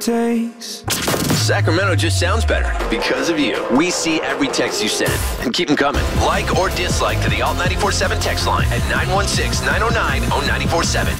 takes. Sacramento just sounds better because of you. We see every text you send and keep them coming. Like or dislike to the Alt 94.7 text line at 916-909-0947.